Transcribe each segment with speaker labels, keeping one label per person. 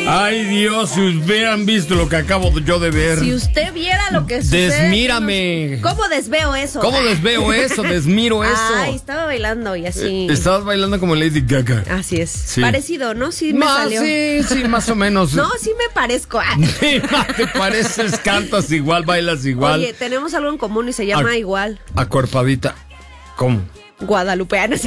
Speaker 1: Ay, Dios, si hubieran visto lo que acabo yo de ver.
Speaker 2: Si usted viera lo que sucede.
Speaker 1: Desmírame.
Speaker 2: ¿Cómo desveo eso?
Speaker 1: ¿Cómo desveo eso? Desmiro eso.
Speaker 2: Ay, estaba bailando y así.
Speaker 1: Estabas bailando como Lady Gaga.
Speaker 2: Así es.
Speaker 1: Sí.
Speaker 2: Parecido, ¿no? Sí me salió.
Speaker 1: Sí, más o menos.
Speaker 2: No, sí me parezco.
Speaker 1: Sí, te pareces, cantas igual, bailas igual.
Speaker 2: Oye, tenemos algo en común y se llama igual.
Speaker 1: Acuerpadita. ¿Cómo?
Speaker 2: Guadalupeana.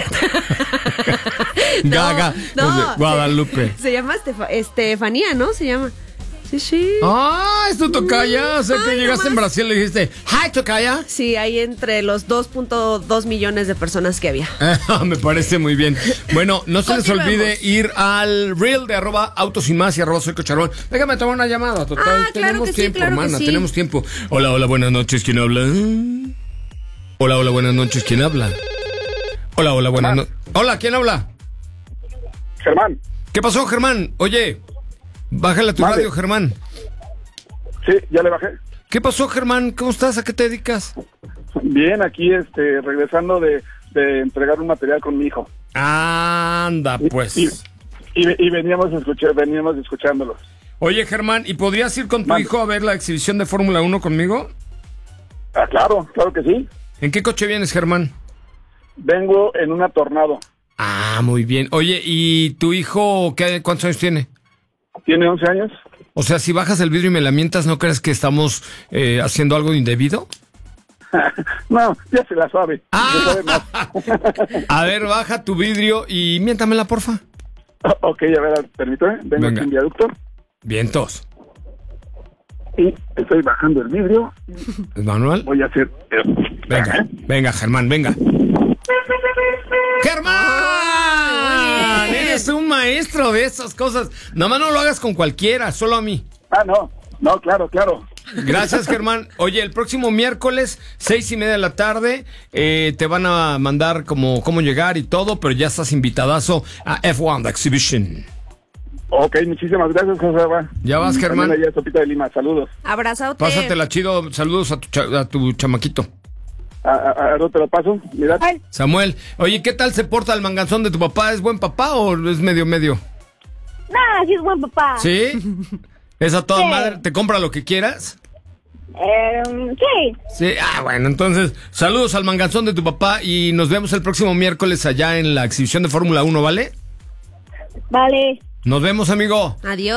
Speaker 1: Gaga.
Speaker 2: No,
Speaker 1: Guadalupe.
Speaker 2: Se llama Estefanía, ¿no? Se llama. Sí.
Speaker 1: Ah, es tu tocaya. O sea, que
Speaker 2: Ay,
Speaker 1: llegaste en
Speaker 2: nomás.
Speaker 1: Brasil y le dijiste, ¡hi, tocaya!
Speaker 2: Sí, ahí entre los 2.2 millones de personas que había.
Speaker 1: Me parece muy bien. Bueno, no se les
Speaker 2: Continuemos.
Speaker 1: olvide ir al reel de @autos y más y @soy Cocharrón. Déjame tomar una llamada, total.
Speaker 2: Ah, claro
Speaker 1: tenemos
Speaker 2: que sí,
Speaker 1: tiempo,
Speaker 2: claro que
Speaker 1: hermana,
Speaker 2: sí.
Speaker 1: tenemos tiempo. Hola, buenas noches, ¿quién habla? Hola, buenas noches, ¿quién habla? Hola, buenas noches. Hola, ¿quién habla?
Speaker 3: Germán.
Speaker 1: ¿Qué pasó, Germán? Oye, bájale a tu
Speaker 3: Vale.
Speaker 1: radio, Germán.
Speaker 3: Sí, ya le bajé.
Speaker 1: ¿Qué pasó, Germán? ¿Cómo estás? ¿A qué te dedicas?
Speaker 3: Bien, aquí regresando de entregar un material con mi hijo.
Speaker 1: Anda, pues.
Speaker 3: Y veníamos escuchándolos.
Speaker 1: Oye, Germán, ¿y podrías ir con tu
Speaker 3: Mande.
Speaker 1: hijo a ver la exhibición de Fórmula 1 conmigo?
Speaker 3: Ah, claro que sí.
Speaker 1: ¿En qué coche vienes, Germán?
Speaker 3: Vengo en una Tornado.
Speaker 1: Ah, muy bien. Oye, ¿y tu hijo cuántos años tiene?
Speaker 3: Tiene 11 años.
Speaker 1: O sea, si bajas el vidrio y me la mientas, ¿no crees que estamos haciendo algo indebido?
Speaker 3: No, ya se la sabe.
Speaker 1: Ah.
Speaker 3: Ya sabe más.
Speaker 1: A ver, baja tu vidrio y miéntamela, porfa.
Speaker 3: Ok, a ver, permítame. Vengo
Speaker 1: Venga.
Speaker 3: aquí en viaducto.
Speaker 1: Vientos.
Speaker 3: Y estoy bajando el vidrio.
Speaker 1: ¿Es manual?
Speaker 3: Voy a hacer...
Speaker 1: Venga, Germán, venga. ¡Germán! Eres un maestro de esas cosas. Nada más no lo hagas con cualquiera, solo a mí.
Speaker 3: Ah, no, claro.
Speaker 1: Gracias, Germán. Oye, el próximo miércoles, 6:30 de la tarde, te van a mandar cómo llegar y todo, pero ya estás invitadazo a F1 The Exhibition.
Speaker 3: Ok, muchísimas gracias, José.
Speaker 1: Ya vas, Germán.
Speaker 3: También allá, Sopita de Lima, saludos.
Speaker 2: Abrazote.
Speaker 1: Pásatela chido. Saludos a tu chamaquito.
Speaker 3: ¿No te lo paso? Mira.
Speaker 1: Samuel, oye, ¿qué tal se porta el manganzón de tu papá? ¿Es buen papá o es medio?
Speaker 4: No, sí es buen papá.
Speaker 1: ¿Sí? ¿Es a toda
Speaker 4: Sí.
Speaker 1: madre? ¿Te compra lo que quieras?
Speaker 4: Sí.
Speaker 1: Sí, bueno, entonces, saludos al manganzón de tu papá y nos vemos el próximo miércoles allá en la exhibición de Fórmula 1, ¿vale?
Speaker 4: Vale.
Speaker 1: Nos vemos, amigo.
Speaker 2: Adiós.